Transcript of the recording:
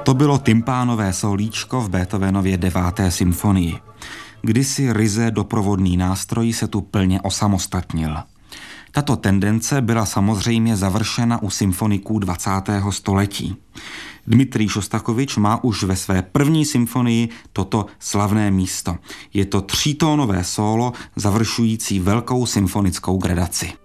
To bylo tympánové solíčko v Beethovenově 9. symfonii. Kdysi ryze doprovodný nástroj se tu plně osamostatnil. Tato tendence byla samozřejmě završena u symfoniků 20. století. Dmitrij Šostakovič má už ve své první symfonii toto slavné místo. Je to třítónové sólo završující velkou symfonickou gradaci.